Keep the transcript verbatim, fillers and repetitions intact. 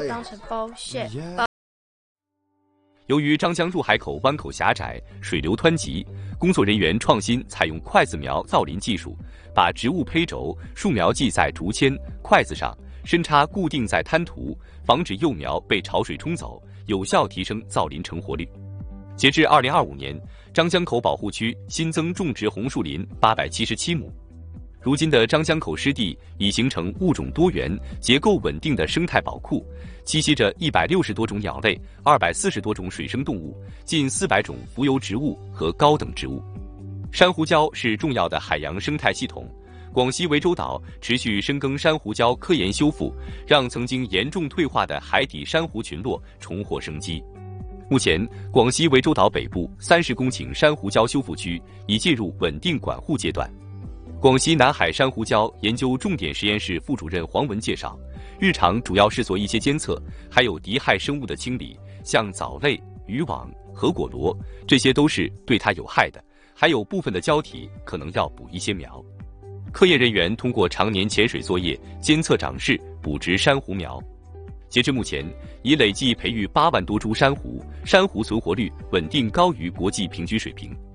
当成包馅。包由于张江入海口湾口狭窄，水流湍急，工作人员创新采用筷子苗造林技术，把植物胚轴、树苗系在竹签、筷子上，深插固定在滩涂，防止幼苗被潮水冲走，有效提升造林成活率。截至二零二五年，张江口保护区新增种植红树林八百七十七亩。如今的张江口湿地已形成物种多元、结构稳定的生态宝库，栖息着一百六十多种鸟类、二百四十多种水生动物、近四百种浮游植物和高等植物。珊瑚礁是重要的海洋生态系统，广西涠洲岛持续深耕珊瑚礁科研修复，让曾经严重退化的海底珊瑚群落重获生机。目前，广西涠洲岛北部三十公顷珊瑚礁修复区已进入稳定管护阶段。广西南海珊瑚礁研究重点实验室副主任黄文介绍，日常主要是做一些监测，还有敌害生物的清理，像藻类、渔网、核果螺，这些都是对它有害的，还有部分的礁体可能要补一些苗。科研人员通过常年潜水作业监测长势，补植珊瑚苗。截至目前，已累计培育八万多株珊瑚，珊瑚存活率稳定高于国际平均水平。